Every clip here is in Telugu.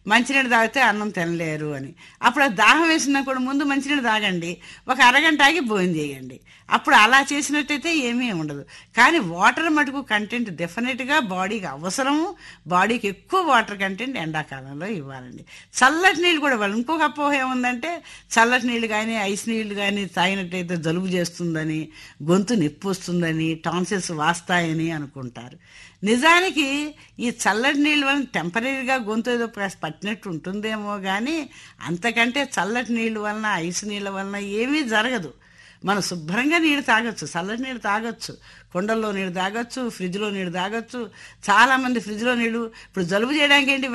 మంచినీళ్ళు తాగితే అన్నం తినలేరు అని. అప్పుడు ఆ దాహం వేసినా కూడా ముందు మంచినీళ్ళు తాగండి, ఒక అరగంట ఆగి భోజనం చేయండి. అప్పుడు అలా చేసినట్టయితే ఏమీ ఉండదు. కానీ వాటర్ మటుకు కంటెంట్ డెఫినెట్గా బాడీకి అవసరము. బాడీకి ఎక్కువ వాటర్ కంటెంట్ ఎండాకాలంలో ఇవ్వాలండి. చల్లటి నీళ్ళు కూడా ఇవ్వాలి. ఇంకొక అపోహ ఏముందంటే చల్లటి నీళ్ళు కానీ ఐస్ నీళ్ళు కానీ తాగినట్టయితే జలుబు చేస్తుందని, గొంతు నొప్పి వస్తుందని, టాన్సిల్స్ వాస్తాయని అనుకుంటారు. నిజానికి ఈ చల్లటి నీళ్ళ వలన టెంపరీగా గొంతు ఏదో పట్టినట్టు ఉంటుందేమో కానీ అంతకంటే చల్లటి నీళ్ళ వలన ఐస్ నీళ్ళ వలన ఏమీ జరగదు. మనం శుభ్రంగా నీళ్ళు తాగొచ్చు, చల్లటి నీళ్ళు తాగొచ్చు, కుండల్లో నీళ్ళు తాగొచ్చు, ఫ్రిడ్జ్లో నీళ్ళు తాగొచ్చు. చాలామంది ఫ్రిడ్జ్లో నీళ్ళు ఇప్పుడు జలుబు చేయడానికి ఏంటి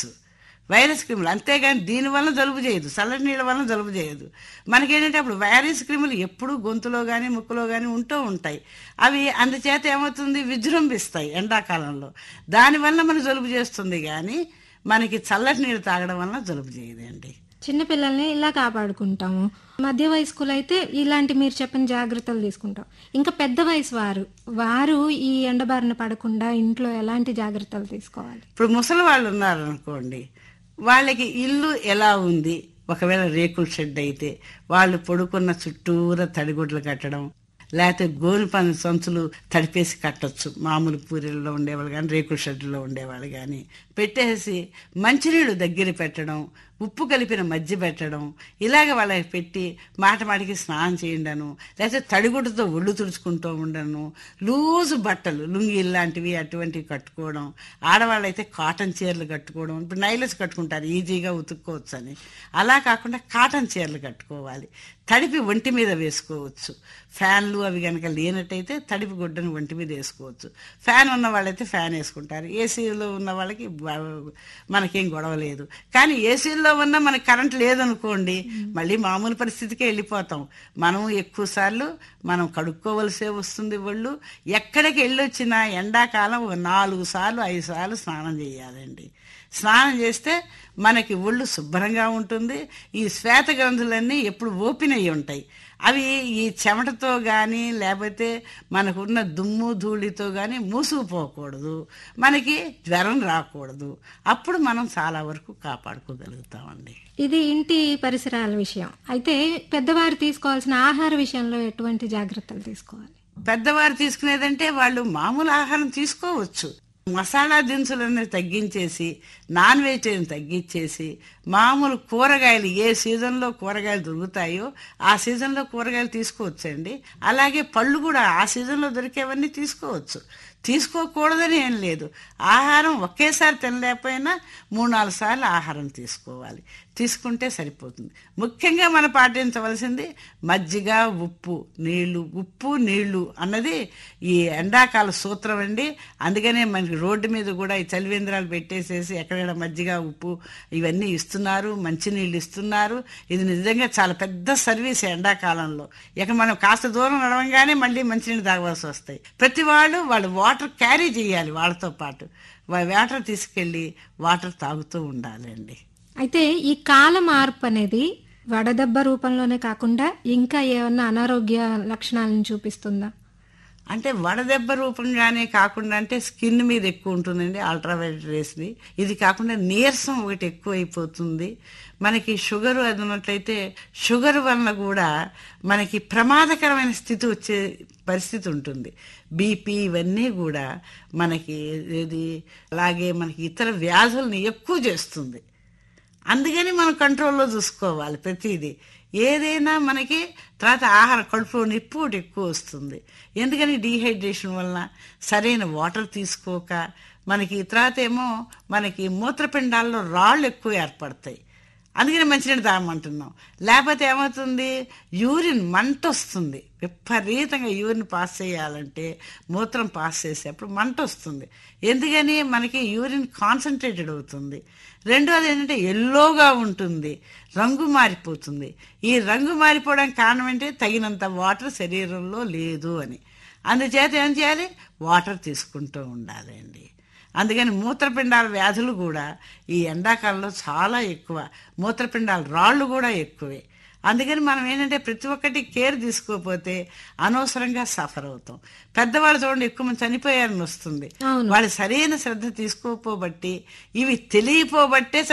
వైరస్ క్రిములు, అంతేగాని దీనివల్ల జలుబు చేయదు, చల్లటి నీళ్ళ వలన జలుబు చేయదు. మనకేంటంటే అప్పుడు వైరస్ క్రిములు ఎప్పుడూ గొంతులో కానీ ముక్కులో కానీ ఉంటూ ఉంటాయి. అవి అందుచేత ఏమవుతుంది, విజృంభిస్తాయి ఎండాకాలంలో. దానివల్ల మనకు జలుబు చేస్తుంది కానీ మనకి చల్లటి నీళ్ళు తాగడం వలన జలుబు చేయదండి. చిన్నపిల్లల్ని ఇలా కాపాడుకుంటాము. మధ్య వయస్కులు అయితే ఇలాంటి మీరు చెప్పిన జాగ్రత్తలు తీసుకుంటాం. ఇంకా పెద్ద వయసు వారు ఈ ఎండబారిన పడకుండా ఇంట్లో ఎలాంటి జాగ్రత్తలు తీసుకోవాలి? ఇప్పుడు ముసలి వాళ్ళు ఉన్నారనుకోండి, వాళ్ళకి ఇల్లు ఎలా ఉంది, ఒకవేళ రేకుల షెడ్ అయితే వాళ్ళు పడుకున్న చుట్టూరా తడిగుడ్లు కట్టడం, లేకపోతే గోనుపని సంచులు తడిపేసి కట్టచ్చు. మామూలు పూరీల్లో ఉండేవాళ్ళు కానీ రేకుల షెడ్లో ఉండేవాళ్ళు కానీ పెట్టేసి మంచినీళ్ళు దగ్గర పెట్టడం, ఉప్పు కలిపిన మజ్జి పెట్టడం, ఇలాగ వాళ్ళకి పెట్టి మాటికి స్నానం చేయండను, లేకపోతే తడిగుడ్డతో ఒళ్ళు తుడుచుకుంటూ ఉండను, లూజు బట్టలు లుంగి లాంటివి అటువంటివి కట్టుకోవడం, ఆడవాళ్ళైతే కాటన్ చీరలు కట్టుకోవడం. ఇప్పుడు నైలెస్ కట్టుకుంటారు ఈజీగా ఉతుక్కోవచ్చు అని, అలా కాకుండా కాటన్ చీరలు కట్టుకోవాలి. తడిపి ఒంటి మీద వేసుకోవచ్చు. ఫ్యాన్లు అవి కనుక లేనట్టయితే తడిపి గుడ్డను ఒంటి మీద వేసుకోవచ్చు. ఫ్యాన్ ఉన్న వాళ్ళైతే ఫ్యాన్ వేసుకుంటారు. ఏసీలో ఉన్న వాళ్ళకి మనకేం గొడవ లేదు. కానీ ఏసీలో ఉన్న మనకి కరెంట్ లేదనుకోండి, మళ్ళీ మామూలు పరిస్థితికే వెళ్ళిపోతాం. మనం ఎక్కువ సార్లు మనం కడుక్కోవలసే వస్తుంది. ఒళ్ళు ఎక్కడికి వెళ్ళొచ్చినా ఎండాకాలం 4 సార్లు 5 సార్లు స్నానం చేయాలండి. స్నానం చేస్తే మనకి ఒళ్ళు శుభ్రంగా ఉంటుంది. ఈ శ్వేత గ్రంథులన్నీ ఎప్పుడు ఓపెన్ అయ్యి ఉంటాయి. అవి ఈ చెమటతో కానీ లేకపోతే మనకున్న దుమ్ము ధూళితో కానీ మూసుకుపోకూడదు, మనకి జ్వరం రాకూడదు. అప్పుడు మనం చాలా వరకు కాపాడుకోగలుగుతామండి. ఇది ఇంటి పరిసరాల విషయం. అయితే పెద్దవారు తీసుకోవాల్సిన ఆహార విషయంలో ఎటువంటి జాగ్రత్తలు తీసుకోవాలి? పెద్దవారు తీసుకునేదంటే వాళ్ళు మామూలు ఆహారం తీసుకోవచ్చు. మసాలా దినుసులన్నీ తగ్గించేసి, నాన్ వెజిటేరియన్ తగ్గించేసి, మామూలు కూరగాయలు ఏ సీజన్లో కూరగాయలు దొరుకుతాయో ఆ సీజన్లో కూరగాయలు తీసుకోవచ్చండి. అలాగే పళ్ళు కూడా ఆ సీజన్లో దొరికేవన్నీ తీసుకోవచ్చు. తీసుకోకూడదని ఏం లేదు. ఆహారం ఒకేసారి తినలేకపోయినా 3-4 సార్లు ఆహారం తీసుకోవాలి. తీసుకుంటే సరిపోతుంది. ముఖ్యంగా మనం పాటించవలసింది మజ్జిగ, ఉప్పు నీళ్లు అన్నది ఈ ఎండాకాల సూత్రం అండి. అందుకనే మనకి రోడ్డు మీద కూడా ఈ చలివేంద్రాలు పెట్టేసేసి ఎక్కడైనా మజ్జిగ, ఉప్పు ఇవన్నీ ఇస్తున్నారు, మంచినీళ్ళు ఇస్తున్నారు. ఇది నిజంగా చాలా పెద్ద సర్వీస్ ఎండాకాలంలో. ఇక మనం కాస్త దూరం నడవంగానే మళ్ళీ మంచినీళ్ళు తాగవలసి వస్తాయి. ప్రతి వాళ్ళు వాటర్ క్యారీ చేయాలి, వాళ్ళతో పాటు వాటర్ తీసుకెళ్ళి వాటర్ తాగుతూ ఉండాలండి. అయితే ఈ కాల మార్పు అనేది వడదెబ్బ రూపంలోనే కాకుండా ఇంకా ఏమన్నా అనారోగ్య లక్షణాలను చూపిస్తుందా? అంటే వడదెబ్బ రూపంగానే కాకుండా అంటే స్కిన్ మీద ఎక్కువ ఉంటుందండి అల్ట్రావైలెట్ రేస్ని. ఇది కాకుండా నీరసం ఒకటి ఎక్కువ అయిపోతుంది. మనకి షుగర్ అది ఉన్నట్లయితే షుగర్ వలన కూడా మనకి ప్రమాదకరమైన స్థితి వచ్చే పరిస్థితి ఉంటుంది. బీపీ ఇవన్నీ కూడా మనకి ఇది అలాగే మనకి ఇతర వ్యాధుల్ని ఎక్కువ చేస్తుంది. అందుకని మనం కంట్రోల్లో చూసుకోవాలి ప్రతిదీ. ఏదైనా మనకి తర్వాత ఆహార కడుపులో నొప్పి ఒకటి ఎక్కువ వస్తుంది. ఎందుకని డీహైడ్రేషన్ వలన సరైన వాటర్ తీసుకోక మనకి తర్వాత ఏమో మనకి మూత్రపిండాల్లో రాళ్ళు ఎక్కువ ఏర్పడతాయి. అందుకని మంచినీళ్ళు తాగమంటున్నాం. లేకపోతే ఏమవుతుంది, యూరిన్ మంట వస్తుంది. విపరీతంగా యూరిన్ పాస్ చేయాలంటే మూత్రం పాస్ చేసేప్పుడు మంట వస్తుంది. ఎందుకని మనకి యూరిన్ కాన్సన్ట్రేటెడ్ అవుతుంది. రెండోది ఏంటంటే ఎల్లోగా ఉంటుంది, రంగు మారిపోతుంది. ఈ రంగు మారిపోవడానికి కారణం ఏంటంటే తగినంత వాటర్ శరీరంలో లేదు అని. అందుచేత ఏం చేయాలి, వాటర్ తీసుకుంటూ ఉండాలండి. అందుకని మూత్రపిండాల వ్యాధులు కూడా ఈ ఎండాకాలంలో చాలా ఎక్కువ. మూత్రపిండాల రాళ్ళు కూడా ఎక్కువే. అందుకని మనం ఏంటంటే ప్రతి ఒక్కటి కేర్ తీసుకోకపోతే అనవసరంగా సఫర్ అవుతాం. పెద్దవాళ్ళు చూడండి ఎక్కువ మంది చనిపోయారని వస్తుంది. వాళ్ళు సరైన శ్రద్ధ తీసుకోపోబట్టి, ఇవి తెలియపోబట్టే